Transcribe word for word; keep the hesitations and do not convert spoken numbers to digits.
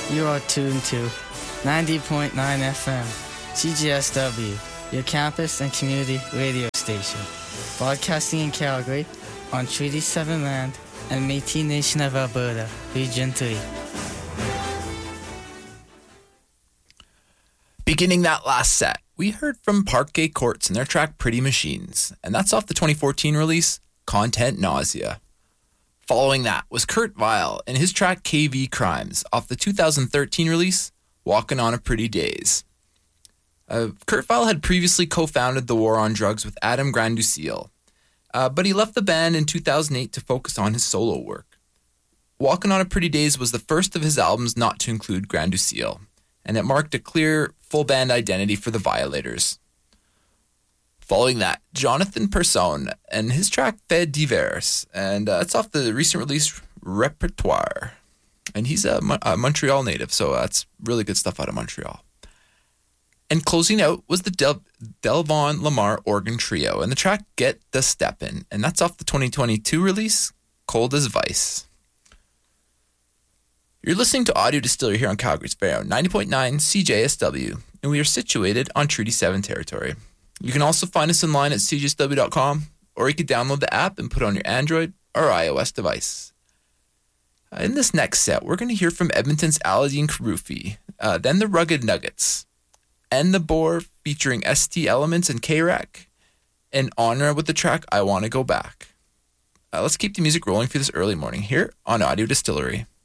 You are tuned to ninety point nine F M, C J S W, your campus and community radio station, broadcasting in Calgary on Treaty seven land and Métis Nation of Alberta, Region three. Beginning that last set, we heard from Parkgate Courts and their track Pretty Machines, and that's off the twenty fourteen release, Content Nausea. Following that was Kurt Vile and his track K V Crimes off the two thousand thirteen release, Walkin' on a Pretty Daze. Uh, Kurt Vile had previously co-founded The War on Drugs with Adam Granduciel, uh, but he left the band in two thousand eight to focus on his solo work. Walkin' on a Pretty Daze was the first of his albums not to include Granduciel, and it marked a clear, full band identity for the Violators. Following that, Jonathan Persone and his track Fait Divers, and uh, it's off the recent release Repertoire. And he's a, a Montreal native, so that's really good stuff out of Montreal. And closing out was the Del- Delvon Lamar Organ Trio and the track Get the Steppin', and that's off the twenty twenty-two release Cold as Vice. You're listening to Audio Distillery here on Calgary's very own ninety point nine C J S W, and we are situated on Treaty seven territory. You can also find us online at c j s w dot com, or you can download the app and put it on your Android or iOS device. Uh, in this next set, we're going to hear from Edmonton's Aladdin Karufi, uh, then the Rugged Nuggets, and the Boar featuring S T Elements and K-Rack, and Honor with the track I Want to Go Back. Uh, let's keep the music rolling for this early morning here on Audio Distillery.